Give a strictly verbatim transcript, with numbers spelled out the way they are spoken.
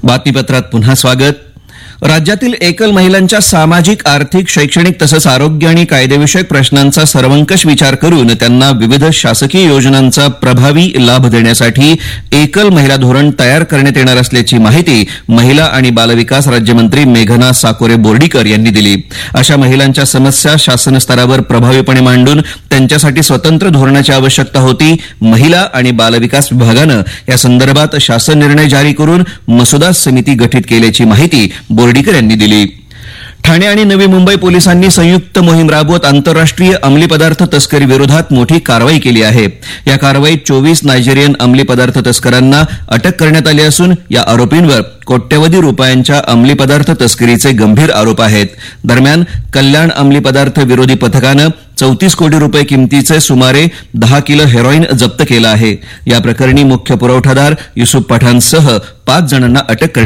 बातमीपत्रात पुन्हा स्वागत. राज्यातील एकल महिलांच्या सामाजिक, आर्थिक, शैक्षणिक तसंच आरोग्य आणि कायदेविषयक प्रश्नांचा सर्वंकष विचार करून त्यांना विविध शासकीय योजनांचा प्रभावी लाभ देण्यासाठी एकल महिला धोरण तयार करण्यात येणार असल्याची माहिती महिला आणि बालविकास राज्यमंत्री मेघना साकोरे बोर्डीकर यांनी दिली. अशा महिलांच्या समस्या शासन स्तरावर प्रभावीपणे मांडून त्यांच्यासाठी स्वतंत्र धोरणाची आवश्यकता होती. महिला आणि बालविकास विभागानं या संदर्भात शासन निर्णय जारी करून मसुदा समिती गठीत केल्याची माहिती बोर्डीकर यांनी दिली. ठाणे आणि नवी मुंबई पोलिसांनी संयुक्त मोहीम राबवत आंतरराष्ट्रीय अंमली पदार्थ तस्करी विरोधात मोठी कारवाई केली आहे. या कारवाईत चोवीस नायजेरियन अंमली पदार्थ तस्करांना अटक करण्यात आली असून या आरोपींवर कोट्यवधी रुपयांच्या अंमली पदार्थ तस्करीचे गंभीर आरोप आहेत. दरम्यान कल्याण अंमली पदार्थ विरोधी पथकानं चौतीस कोटी रुपये किमतीचे सुमारे दहा किलो हेरोईन जप्त केलं आहे. या प्रकरणी मुख्य पुरवठादार युसुफ पठाणसह पाच जणांना अटक करण्यात